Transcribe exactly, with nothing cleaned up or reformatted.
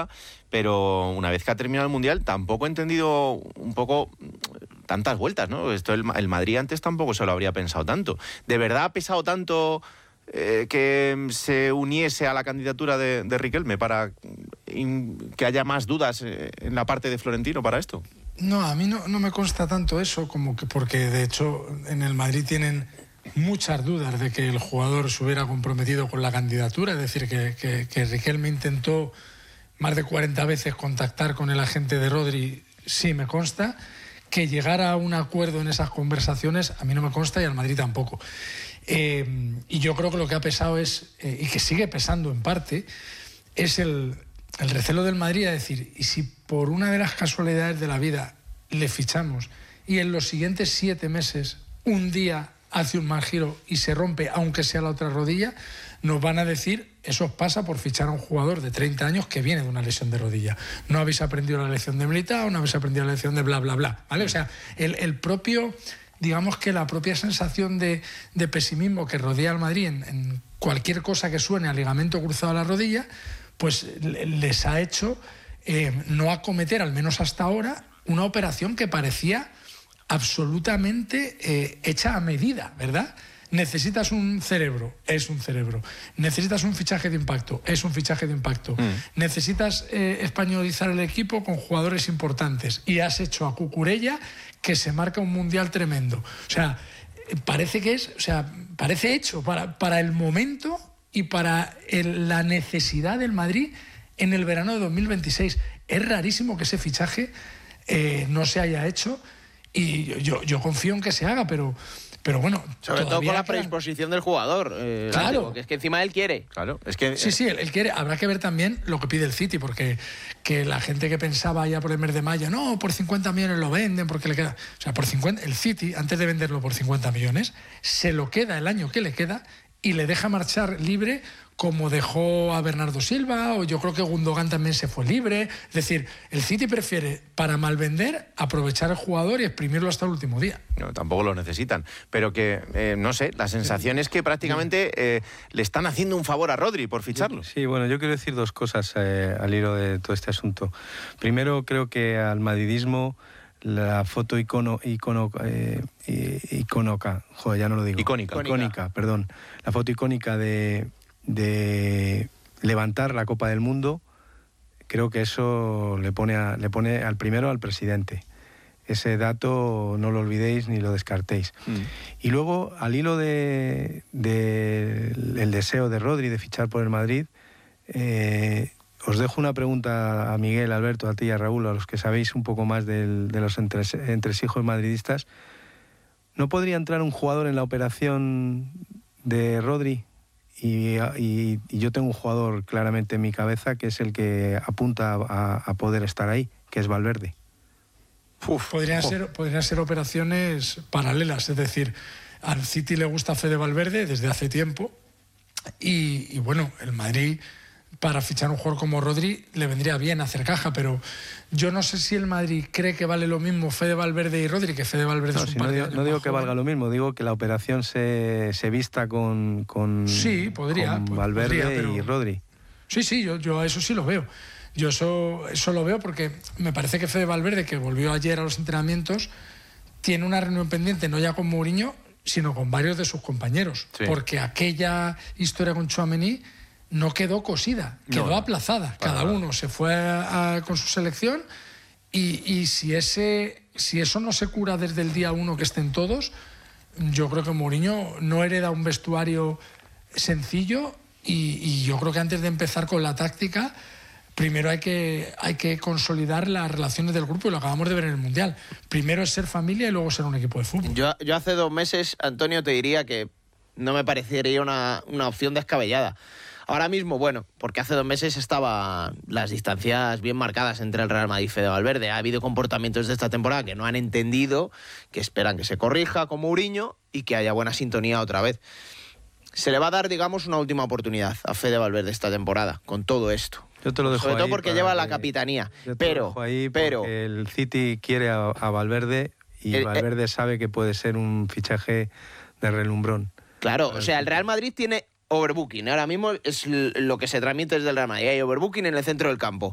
duda, pero una vez que ha terminado el Mundial tampoco he entendido un poco tantas vueltas, ¿no? Esto el, el Madrid antes tampoco se lo habría pensado tanto. ¿De verdad ha pesado tanto eh, que se uniese a la candidatura de, de Riquelme para in, que haya más dudas en la parte de Florentino para esto? No, a mí no, no me consta tanto eso, como que porque de hecho en el Madrid tienen muchas dudas de que el jugador se hubiera comprometido con la candidatura, es decir, que, que, que Riquelme intentó más de cuarenta veces contactar con el agente de Rodri, sí me consta. Que llegara a un acuerdo en esas conversaciones a mí no me consta y al Madrid tampoco. Eh, y yo creo que lo que ha pesado es, eh, y que sigue pesando en parte, es el, el recelo del Madrid a decir, y si por una de las casualidades de la vida le fichamos y en los siguientes siete meses un día hace un mal giro y se rompe, aunque sea la otra rodilla, nos van a decir, eso os pasa por fichar a un jugador de treinta años que viene de una lesión de rodilla. No habéis aprendido la lección de Militao, no habéis aprendido la lección de bla, bla, bla, ¿vale? O sea, el, el propio, digamos que la propia sensación de, de pesimismo que rodea al Madrid en, en cualquier cosa que suene a ligamento cruzado a la rodilla, pues les ha hecho eh, no acometer, al menos hasta ahora, una operación que parecía absolutamente eh, hecha a medida, ¿verdad? Necesitas un cerebro, es un cerebro. Necesitas un fichaje de impacto, es un fichaje de impacto. Mm. Necesitas eh, españolizar el equipo con jugadores importantes. Y has hecho a Cucurella que se marca un mundial tremendo. O sea, parece que es, o sea, parece hecho para, para el momento y para el, la necesidad del Madrid en el verano de dos mil veintiséis. Es rarísimo que ese fichaje eh, no se haya hecho. Y yo, yo confío en que se haga, pero, pero bueno... Sobre todo con la predisposición del jugador. Eh, claro. Que es que encima él quiere. Claro, es que... Sí, sí, él, él quiere. Habrá que ver también lo que pide el City, porque que la gente que pensaba ya por el mes de mayo, no, por cincuenta millones lo venden, porque le queda... O sea, por cincuenta, el City, antes de venderlo por cincuenta millones, se lo queda el año que le queda y le deja marchar libre, como dejó a Bernardo Silva, o yo creo que Gundogan también se fue libre. Es decir, el City prefiere, para malvender, aprovechar al jugador y exprimirlo hasta el último día. No, tampoco lo necesitan, pero que, eh, no sé, la sensación es que prácticamente eh, le están haciendo un favor a Rodri por ficharlo. Sí, bueno, yo quiero decir dos cosas eh, al hilo de todo este asunto. Primero, creo que al madridismo la foto icono, icono, eh, icónica, joder, ya no lo digo. Icónica. Icónica, perdón. La foto icónica de... de levantar la Copa del Mundo, creo que eso le pone, a, le pone al primero al presidente. Ese dato no lo olvidéis ni lo descartéis. Mm. Y luego, al hilo de, de el deseo de Rodri de fichar por el Madrid, eh, os dejo una pregunta a Miguel, Alberto, a ti y a Raúl, a los que sabéis un poco más del, de los entres, entresijos madridistas. ¿No podría entrar un jugador en la operación de Rodri? Y, y, y yo tengo un jugador claramente en mi cabeza que es el que apunta a, a poder estar ahí, que es Valverde. Uf, podrían, oh. ser, podrían ser operaciones paralelas, es decir, al City le gusta Fede Valverde desde hace tiempo y, y bueno, el Madrid para fichar un jugador como Rodri le vendría bien hacer caja, pero yo no sé si el Madrid cree que vale lo mismo Fede Valverde y Rodri, que Fede Valverde no, es un si par no de digo, años no digo más que joven. Valga lo mismo, digo que la operación se, se vista con, con, sí, podría, con pues, Valverde podría, pero... y Rodri. Sí, sí, yo, yo eso sí lo veo. Yo eso, eso lo veo porque me parece que Fede Valverde, que volvió ayer a los entrenamientos, tiene una reunión pendiente, no ya con Mourinho, sino con varios de sus compañeros. Sí. Porque aquella historia con Tchouaméni no quedó cosida, quedó no, aplazada. Cada uno se fue a, a, con su selección y, y si, ese, si eso no se cura desde el día uno que estén todos, yo creo que Mourinho no hereda un vestuario sencillo y, y yo creo que antes de empezar con la táctica, primero hay que, hay que consolidar las relaciones del grupo y lo acabamos de ver en el Mundial. Primero es ser familia y luego ser un equipo de fútbol. Yo, yo hace dos meses, Antonio, te diría que no me parecería una, una opción descabellada. Ahora mismo, bueno, porque hace dos meses estaban las distancias bien marcadas entre el Real Madrid y Fede Valverde. Ha habido comportamientos de esta temporada que no han entendido, que esperan que se corrija con Mourinho y que haya buena sintonía otra vez. Se le va a dar, digamos, una última oportunidad a Fede Valverde esta temporada, con todo esto. Yo te lo dejo Sobre todo ahí porque para lleva que... la capitanía. Yo te pero, lo dejo ahí pero... porque el City quiere a, a Valverde y el, Valverde eh... sabe que puede ser un fichaje de relumbrón. Claro, o sea, el Real Madrid tiene overbooking. Ahora mismo es lo que se transmite desde el Real Madrid. Hay overbooking en el centro del campo.